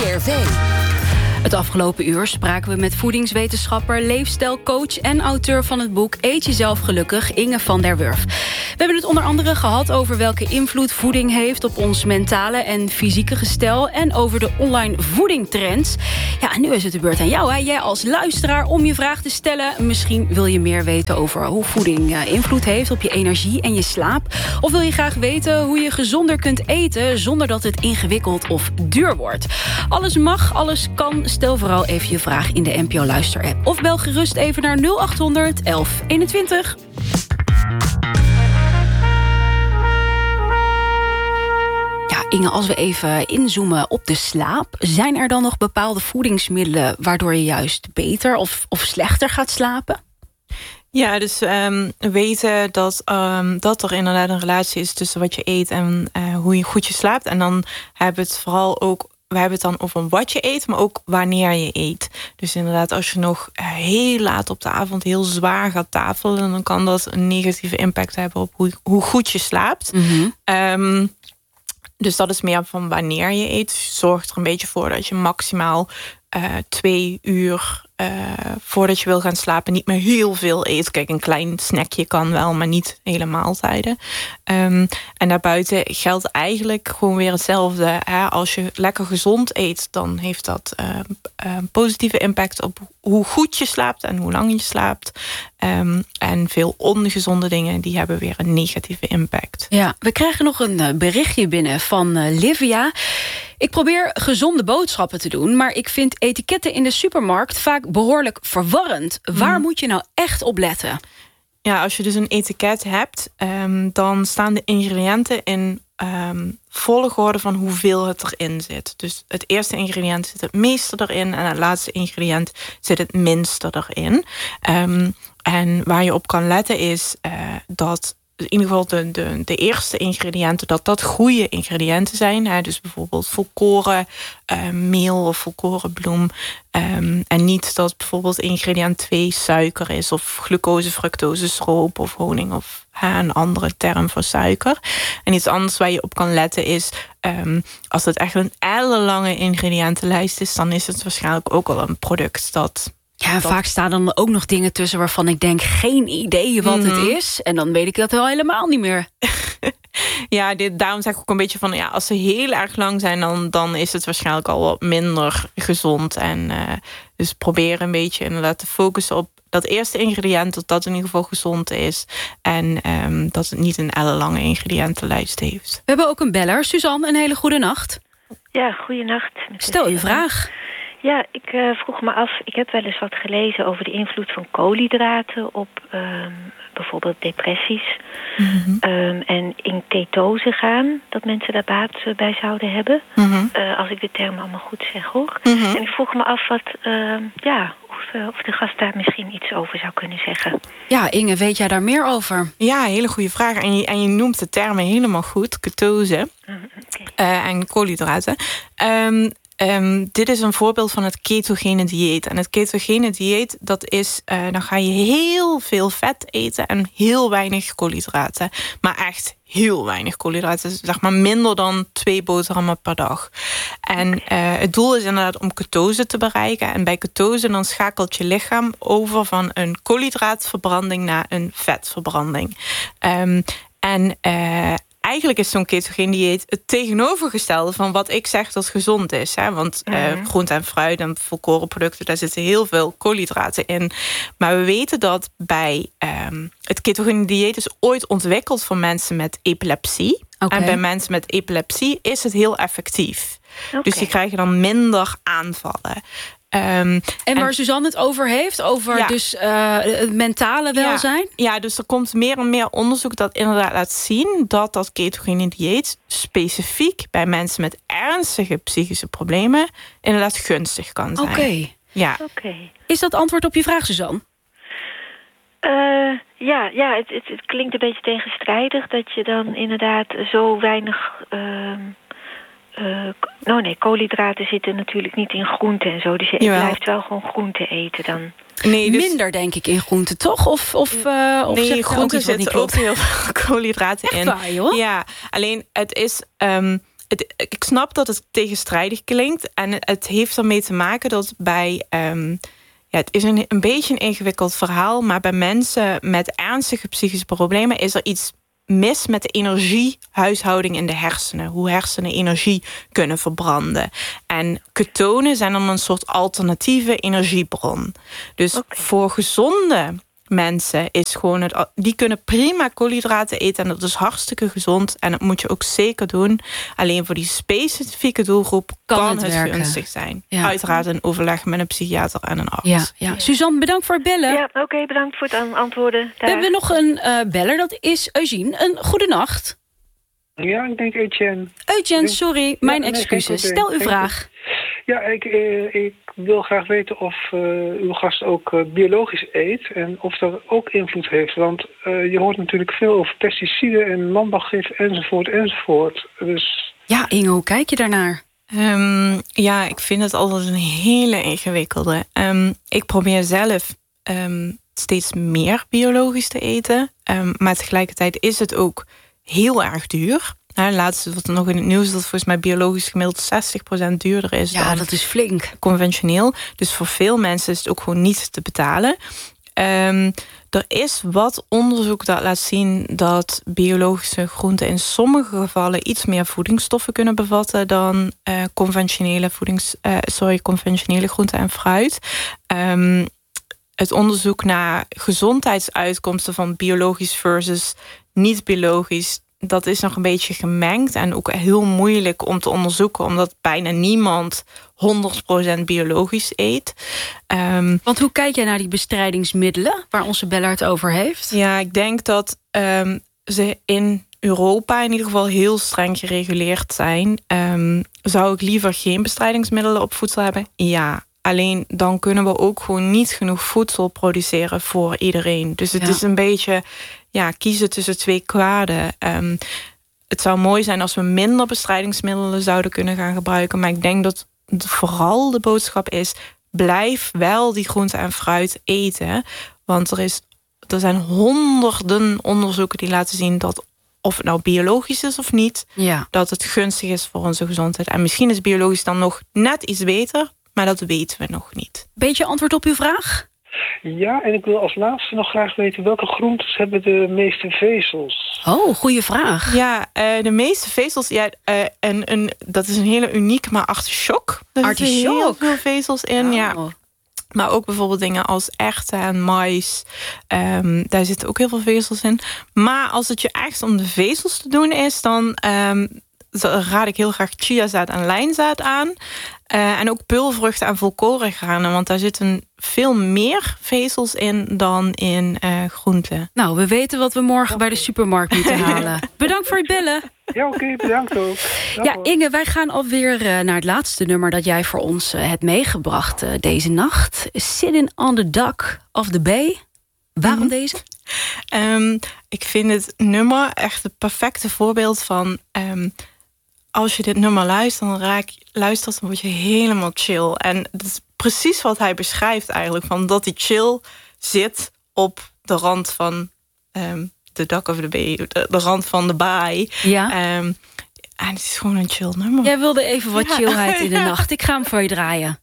NCRV. Het afgelopen uur spraken we met voedingswetenschapper, leefstijlcoach en auteur van het boek Eet jezelf gelukkig, Inge van der Wurf. We hebben het onder andere gehad over welke invloed voeding heeft op ons mentale en fysieke gestel en over de online voedingtrends. Ja, en nu is het de beurt aan jou, hè? Jij als luisteraar om je vraag te stellen. Misschien wil je meer weten over hoe voeding invloed heeft op je energie en je slaap. Of wil je graag weten hoe je gezonder kunt eten zonder dat het ingewikkeld of duur wordt. Alles mag, alles kan. Stel vooral even je vraag in de NPO Luister-app. Of bel gerust even naar 0800 1121. Ja, Inge, als we even inzoomen op de slaap, zijn er dan nog bepaalde voedingsmiddelen waardoor je juist beter of slechter gaat slapen? Ja, dus we weten dat er inderdaad een relatie is tussen wat je eet en hoe je goed je slaapt. En dan hebben we het vooral ook. We hebben het dan over wat je eet, maar ook wanneer je eet. Dus inderdaad, als je nog heel laat op de avond heel zwaar gaat tafelen, dan kan dat een negatieve impact hebben op hoe goed je slaapt. Mm-hmm. Dus dat is meer van wanneer je eet. Zorg er een beetje voor dat je maximaal 2 uur voordat je wil gaan slapen niet meer heel veel eet. Kijk, een klein snackje kan wel, maar niet hele maaltijden. En daarbuiten geldt eigenlijk gewoon weer hetzelfde. Hè? Als je lekker gezond eet, dan heeft dat een positieve impact op hoe goed je slaapt en hoe lang je slaapt. En veel ongezonde dingen, die hebben weer een negatieve impact. Ja, we krijgen nog een berichtje binnen van Livia. Ik probeer gezonde boodschappen te doen, maar ik vind etiketten in de supermarkt vaak behoorlijk verwarrend. Waar moet je nou echt op letten? Ja, als je dus een etiket hebt, dan staan de ingrediënten in volgorde van hoeveel het erin zit. Dus het eerste ingrediënt zit het meeste erin en het laatste ingrediënt zit het minste erin. En waar je op kan letten is dat in ieder geval de eerste ingrediënten, dat goede ingrediënten zijn. Hè? Dus bijvoorbeeld volkoren meel of volkoren bloem. En niet dat bijvoorbeeld ingrediënt 2 suiker is, of glucose, fructose, stroop of honing, of een andere term voor suiker. En iets anders waar je op kan letten is, als het echt een ellenlange ingrediëntenlijst is, dan is het waarschijnlijk ook al een product dat. Ja, vaak staan dan ook nog dingen tussen waarvan ik denk, geen idee wat het is. En dan weet ik dat wel helemaal niet meer. Ja, daarom zeg ik ook een beetje van, ja, als ze heel erg lang zijn, dan is het waarschijnlijk al wat minder gezond. En dus probeer een beetje inderdaad te focussen op dat eerste ingrediënt, dat in ieder geval gezond is. En dat het niet een ellenlange ingrediëntenlijst heeft. We hebben ook een beller. Suzanne, een hele goede nacht. Ja, goeienacht. Stel uw vraag. Ja, ik vroeg me af, ik heb wel eens wat gelezen over de invloed van koolhydraten op bijvoorbeeld depressies. Mm-hmm. En in ketose gaan, dat mensen daar baat bij zouden hebben. Mm-hmm. Als ik de term allemaal goed zeg, hoor. Mm-hmm. En ik vroeg me af of de gast daar misschien iets over zou kunnen zeggen. Ja, Inge, weet jij daar meer over? Ja, hele goede vraag. En je noemt de termen helemaal goed, ketose en koolhydraten. Dit is een voorbeeld van het ketogene dieet. En het ketogene dieet, dat is, dan ga je heel veel vet eten en heel weinig koolhydraten. Maar echt heel weinig koolhydraten. Zeg maar minder dan 2 boterhammen per dag. En het doel is inderdaad om ketose te bereiken. En bij ketose dan schakelt je lichaam over van een koolhydraatverbranding naar een vetverbranding. Eigenlijk is zo'n ketogeen dieet het tegenovergestelde van wat ik zeg dat gezond is. Hè? Want groente en fruit en volkoren producten, daar zitten heel veel koolhydraten in. Maar we weten dat bij het ketogene dieet is ooit ontwikkeld voor mensen met epilepsie. Okay. En bij mensen met epilepsie is het heel effectief. Okay. Dus die krijgen dan minder aanvallen. En waar Suzanne het over heeft, over dus het mentale welzijn? Ja, dus er komt meer en meer onderzoek dat inderdaad laat zien dat ketogene dieet specifiek bij mensen met ernstige psychische problemen inderdaad gunstig kan zijn. Oké. Ja. Is dat antwoord op je vraag, Suzanne? Het klinkt een beetje tegenstrijdig dat je dan inderdaad zo weinig. Koolhydraten zitten natuurlijk niet in groenten en zo. Dus je blijft wel gewoon groenten eten dan. Nee, dus minder denk ik in groenten, toch? Of groenten zitten ook heel veel koolhydraten in. Echt waar, joh? Ja, alleen het is ik snap dat het tegenstrijdig klinkt. En het heeft ermee te maken dat bij... het is een beetje een ingewikkeld verhaal, maar bij mensen met ernstige psychische problemen is er iets mis met de energiehuishouding in de hersenen. Hoe hersenen energie kunnen verbranden. En ketonen zijn dan een soort alternatieve energiebron. Dus voor gezonde mensen is gewoon die kunnen prima koolhydraten eten en dat is hartstikke gezond en dat moet je ook zeker doen. Alleen voor die specifieke doelgroep kan het gunstig zijn. Ja. Uiteraard in overleg met een psychiater en een arts. Ja. Suzanne, bedankt voor het bellen. Ja, oké, bedankt voor het antwoorden. We hebben nog een beller, dat is Eugene. Een goedenacht. Ja, ik denk Etienne. Eugene, sorry, mijn excuses. Stel uw vraag. Ja, ik wil graag weten of uw gast ook biologisch eet en of dat ook invloed heeft. Want je hoort natuurlijk veel over pesticiden en landbouwgif enzovoort. Dus... Ja, Inge, hoe kijk je daarnaar? Ik vind het altijd een hele ingewikkelde. Ik probeer zelf steeds meer biologisch te eten. Maar tegelijkertijd is het ook heel erg duur. Laatst was er nog in het nieuws dat volgens mij biologisch gemiddeld 60% duurder is. Ja, dat is flink. Conventioneel. Dus voor veel mensen is het ook gewoon niet te betalen. Er is wat onderzoek dat laat zien dat biologische groenten in sommige gevallen iets meer voedingsstoffen kunnen bevatten dan conventionele groenten en fruit. Het onderzoek naar gezondheidsuitkomsten van biologisch versus niet biologisch, dat is nog een beetje gemengd en ook heel moeilijk om te onderzoeken, omdat bijna niemand 100% biologisch eet. Want hoe kijk jij naar die bestrijdingsmiddelen waar onze beller het over heeft? Ja, ik denk dat ze in Europa in ieder geval heel streng gereguleerd zijn. Zou ik liever geen bestrijdingsmiddelen op voedsel hebben? Ja. Alleen dan kunnen we ook gewoon niet genoeg voedsel produceren voor iedereen. Dus het is een beetje kiezen tussen twee kwaden. Het zou mooi zijn als we minder bestrijdingsmiddelen zouden kunnen gaan gebruiken. Maar ik denk dat vooral de boodschap is, blijf wel die groente en fruit eten. Want er zijn honderden onderzoeken die laten zien dat, of het nou biologisch is of niet, dat het gunstig is voor onze gezondheid. En misschien is biologisch dan nog net iets beter, maar dat weten we nog niet. Beetje antwoord op uw vraag? Ja, en ik wil als laatste nog graag weten welke groentes hebben de meeste vezels? Oh, goede vraag. Ja, de meeste vezels, dat is een hele uniek, maar artichok. Er zitten heel veel vezels in, ja. Maar ook bijvoorbeeld dingen als erwten en mais. Daar zitten ook heel veel vezels in. Maar als het je echt om de vezels te doen is, dan raad ik heel graag chiazaad en lijnzaad aan. En ook peulvruchten en volkorengranen. Want daar zitten veel meer vezels in dan in groenten. Nou, we weten wat we morgen bij de supermarkt moeten halen. Bedankt voor het bellen. Ja, oké, bedankt ook. Ja, Inge, wij gaan alweer naar het laatste nummer dat jij voor ons hebt meegebracht deze nacht. Sitting on the Dock of the Bay. Waarom deze? Ik vind het nummer echt het perfecte voorbeeld van, als je dit nummer luistert, dan word je helemaal chill. En dat is precies wat hij beschrijft eigenlijk, van dat hij chill zit op de rand van de dock of the bay, de rand van de baai. Ja. En het is gewoon een chill nummer. Jij wilde even wat chillheid in de nacht. Ik ga hem voor je draaien.